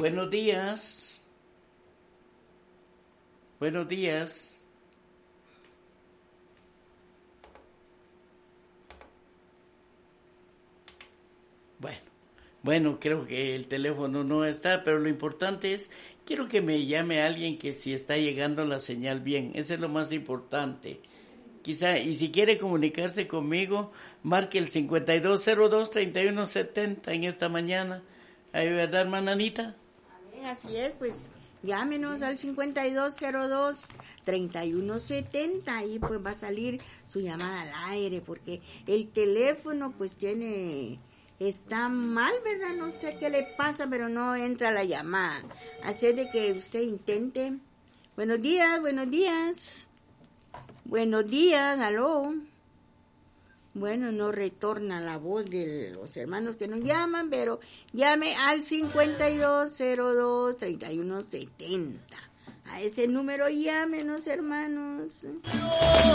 Buenos días. Buenos días. Bueno, creo que el teléfono no está, pero lo importante es, quiero que me llame alguien que si está llegando la señal bien, eso es lo más importante. Quizá, y si quiere comunicarse conmigo, marque el 5202-3170 en esta mañana. ¿Ahí, verdad, hermana Anita? Así es, pues llámenos al 5202-3170 y pues va a salir su llamada al aire, porque el teléfono pues está mal, ¿verdad? No sé qué le pasa, pero no entra la llamada. Así es de que usted intente. Buenos días, buenos días. Buenos días, aló. Bueno, no retorna la voz de los hermanos que nos llaman, pero llame al 5202-3170. A ese número llámenos, hermanos.